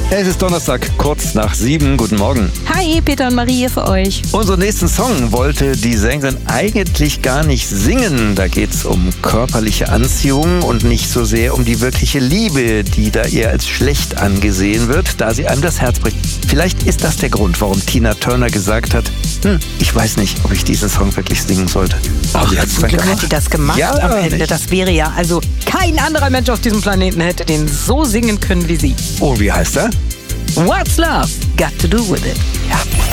Es ist Donnerstag, kurz nach 7. Guten Morgen. Hi, Peter und Marie hier für euch. Unseren nächsten Song wollte die Sängerin eigentlich gar nicht singen. Da geht es um körperliche Anziehung und nicht so sehr um die wirkliche Liebe, die da eher als schlecht angesehen wird, da sie einem das Herz bricht. Vielleicht ist das der Grund, warum Tina Turner gesagt hat, ich weiß nicht, ob ich diesen Song wirklich singen sollte. Ach, zum Glück hat sie das gemacht Ja, am Ende. nicht? Das wäre ja, also kein anderer Mensch auf diesem Planeten hätte den so singen können wie sie. Oh, wie heißt er? What's love got to do with it? Ja.